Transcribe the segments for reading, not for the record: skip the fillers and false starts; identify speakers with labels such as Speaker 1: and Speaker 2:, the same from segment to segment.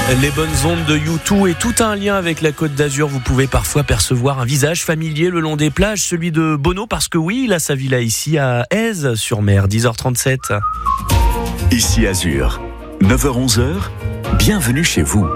Speaker 1: Les bonnes ondes de U2 et tout un lien avec la Côte d'Azur. Vous pouvez parfois percevoir un visage familier le long des plages, celui de Bono, parce que oui, il a sa villa ici à Èze-sur-Mer, 10h37.
Speaker 2: Ici Azur, 9h-11h, bienvenue chez vous.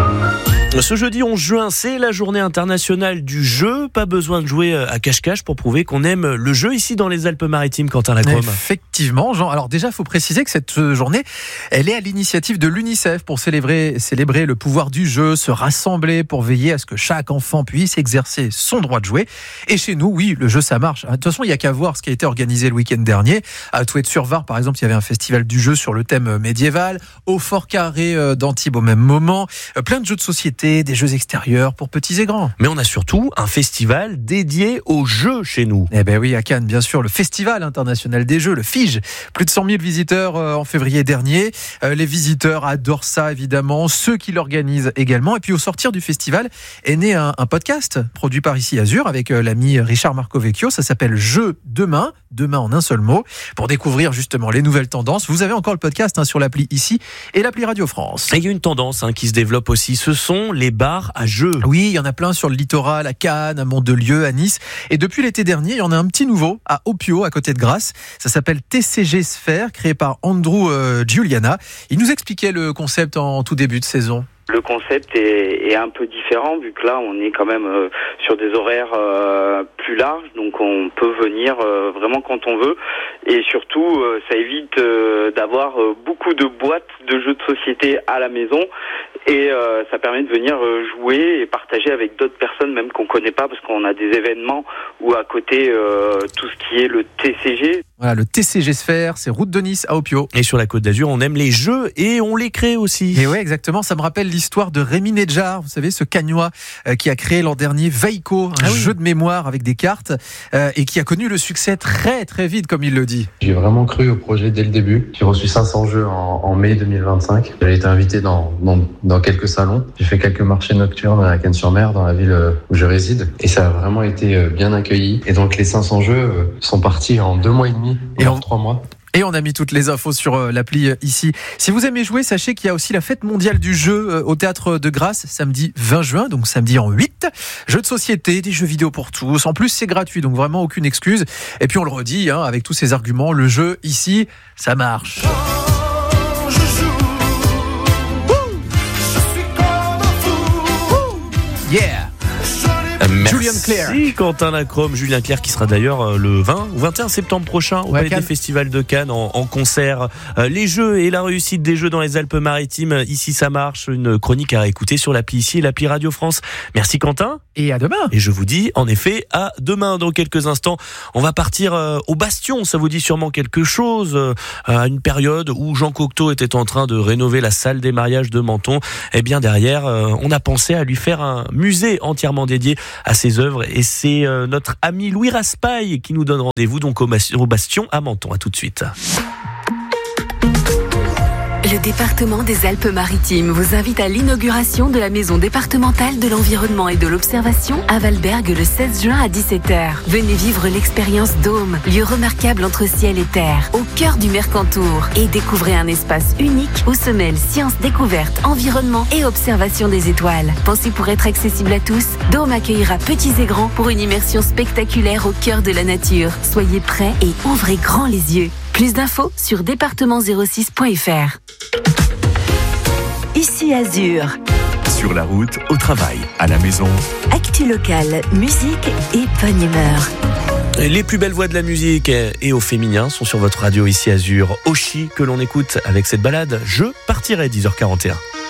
Speaker 1: Ce jeudi 11 juin, c'est la journée internationale du jeu. Pas besoin de jouer à cache-cache pour prouver qu'on aime le jeu ici dans les Alpes-Maritimes, Quentin Lacombe.
Speaker 3: Effectivement, Jean. Alors déjà, il faut préciser que cette journée, elle est à l'initiative de l'UNICEF pour célébrer le pouvoir du jeu, se rassembler pour veiller à ce que chaque enfant puisse exercer son droit de jouer. Et chez nous, oui, le jeu, ça marche. De toute façon, il n'y a qu'à voir ce qui a été organisé le week-end dernier. À Touet-sur-Var, par exemple, il y avait un festival du jeu sur le thème médiéval. Au Fort Carré d'Antibes au même moment. Plein de jeux de société, des jeux extérieurs pour petits et grands.
Speaker 1: Mais on a surtout un festival dédié aux jeux chez nous.
Speaker 3: Eh ben oui, à Cannes, bien sûr, le Festival international des jeux, le FIJ. Plus de 100 000 visiteurs en février dernier. Les visiteurs adorent ça, évidemment. Ceux qui l'organisent également. Et puis, au sortir du festival, est né un podcast produit par Ici Azur avec l'ami Richard Marcovecchio. Ça s'appelle Jeux demain en un seul mot. Pour découvrir justement les nouvelles tendances, vous avez encore le podcast sur l'appli Ici et l'appli Radio France.
Speaker 1: Et il y a une tendance qui se développe aussi. Ce sont les bars à jeux.
Speaker 3: Oui, il y en a plein sur le littoral, à Cannes, à Mandelieu, à Nice. Et depuis l'été dernier, il y en a un petit nouveau à Opio, à côté de Grasse. Ça s'appelle TCG Sphere, créé par Andrew Giuliana. Il nous expliquait le concept en tout début de saison.
Speaker 4: Le concept est un peu différent vu que là on est quand même sur des horaires plus larges, donc on peut venir vraiment quand on veut, et surtout ça évite d'avoir beaucoup de boîtes de jeux de société à la maison, et ça permet de venir jouer et partager avec d'autres personnes même qu'on connaît pas, parce qu'on a des événements où à côté tout ce qui est le TCG.
Speaker 3: Voilà, le TCG Sphere, c'est route de Nice à Opio.
Speaker 1: Et sur la Côte d'Azur, on aime les jeux et on les crée aussi.
Speaker 3: Et ouais, exactement. Ça me rappelle l'histoire de Rémi Nedjar, vous savez, ce Cagnois qui a créé l'an dernier Veiko, un jeu de mémoire avec des cartes et qui a connu le succès très très vite, comme il le dit.
Speaker 5: J'ai vraiment cru au projet dès le début. J'ai reçu 500 jeux en mai 2025. J'ai été invité dans quelques salons. J'ai fait quelques marchés nocturnes à Cannes-sur-Mer, dans la ville où je réside. Et ça a vraiment été bien accueilli. Et donc les 500 jeux sont partis en 2 mois et demi. Et en 3 mois.
Speaker 3: Et on a mis toutes les infos sur l'appli Ici. Si vous aimez jouer, sachez qu'il y a aussi la fête mondiale du jeu au Théâtre de Grasse, samedi 20 juin, donc samedi en 8. Jeux de société, des jeux vidéo pour tous. En plus, c'est gratuit, donc vraiment aucune excuse. Et puis on le redit, avec tous ces arguments, le jeu ici, ça marche. Yeah!
Speaker 1: Merci
Speaker 3: Julien Clerc.
Speaker 1: Quentin Lacombe. Julien Clerc qui sera d'ailleurs le 20 ou 21 septembre prochain au Palais des Festivals de Cannes en concert. Les jeux et la réussite des jeux dans les Alpes-Maritimes. Ici ça marche. Une chronique à écouter sur l'appli Ici et l'appli Radio France. Merci Quentin.
Speaker 3: Et à demain.
Speaker 1: Et je vous dis en effet à demain. Dans quelques instants, on va partir au Bastion. Ça vous dit sûrement quelque chose. À une période où Jean Cocteau était en train de rénover la salle des mariages de Menton. Et bien derrière, on a pensé à lui faire un musée entièrement dédié à ses œuvres, et c'est notre ami Louis Raspail qui nous donne rendez-vous donc au Bastion à Menton. À tout de suite.
Speaker 6: Le département des Alpes-Maritimes vous invite à l'inauguration de la maison départementale de l'environnement et de l'observation à Valberg le 16 juin à 17h. Venez vivre l'expérience Dôme, lieu remarquable entre ciel et terre, au cœur du Mercantour, et découvrez un espace unique où se mêlent sciences, découvertes, environnement et observation des étoiles. Pensez pour être accessible à tous, Dôme accueillera petits et grands pour une immersion spectaculaire au cœur de la nature. Soyez prêts et ouvrez grand les yeux. Plus d'infos sur département06.fr. Ici Azur.
Speaker 2: Sur la route, au travail, à la maison.
Speaker 6: Actu locale, musique et bonne humeur.
Speaker 1: Les plus belles voix de la musique et au féminin sont sur votre radio Ici Azur. Oshi que l'on écoute avec cette balade Je partirai, 10h41.